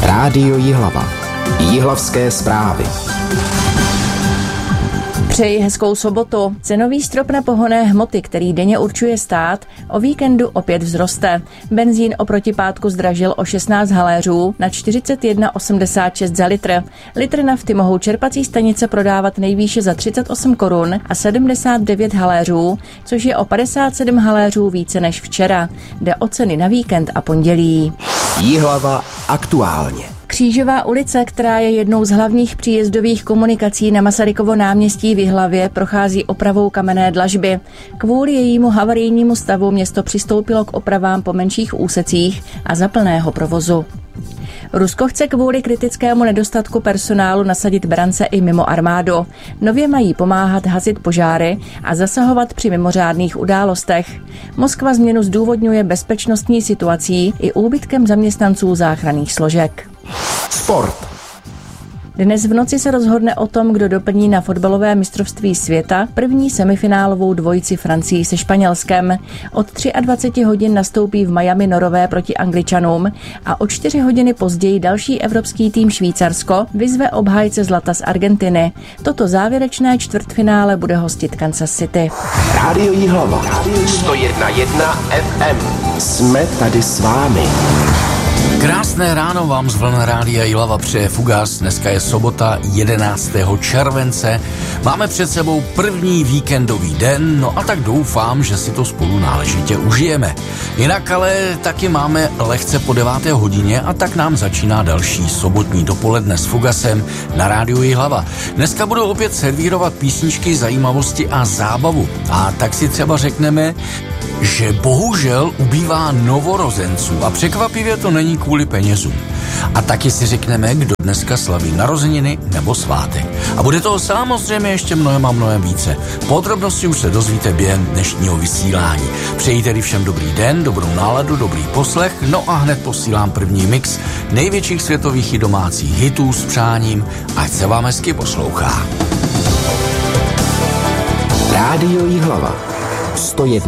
Rádio Jihlava. Jihlavské zprávy. Přeji hezkou sobotu. Cenový strop na pohonné hmoty, který denně určuje stát, o víkendu opět vzroste. Benzín oproti pátku zdražil o 16 haléřů na 41,86 za litr. Litr nafty mohou čerpací stanice prodávat nejvýše za 38 korun a 79 haléřů, což je o 57 haléřů více než včera. Jde o ceny na víkend a pondělí. Jihlava aktuálně. Křížová ulice, která je jednou z hlavních příjezdových komunikací na Masarykovo náměstí v Jihlavě, prochází opravou kamenné dlažby. Kvůli jejímu havarijnímu stavu město přistoupilo k opravám po menších úsecích a za plného provozu. Rusko chce kvůli kritickému nedostatku personálu nasadit brance i mimo armádu. Nově mají pomáhat hasit požáry a zasahovat při mimořádných událostech. Moskva změnu zdůvodňuje bezpečnostní situací i úbytkem zaměstnanců záchranných složek. Sport. Dnes v noci se rozhodne o tom, kdo doplní na fotbalové mistrovství světa první semifinálovou dvojici Francii se Španělskem. Od 23 hodin nastoupí v Miami Norové proti Angličanům a o 4 hodiny později další evropský tým Švýcarsko vyzve obhájce zlata z Argentiny. Toto závěrečné čtvrtfinále bude hostit Kansas City. Rádio Jihlava. 101,1 FM. Jsme tady s vámi. Krásné ráno vám z vln Rádia Jihlava přeje Fugas. Dneska je sobota 11. července. Máme před sebou první víkendový den, no a tak doufám, že si to spolu náležitě užijeme. Jinak ale taky máme lehce po 9. hodině a tak nám začíná další sobotní dopoledne s Fugasem na Rádiu Jihlava. Dneska budou opět servírovat písničky, zajímavosti a zábavu. A tak si třeba řekneme, že bohužel ubývá novorozenců a překvapivě to není kvůli penězům. A taky si řekneme, kdo dneska slaví narozeniny nebo svátek. A bude toho samozřejmě ještě mnohem a mnohem více. Podrobnosti už se dozvíte během dnešního vysílání. Přeji tedy všem dobrý den, dobrou náladu, dobrý poslech, no a hned posílám první mix největších světových i domácích hitů s přáním, ať se vám hezky poslouchá. Rádio Jihlava. 101,1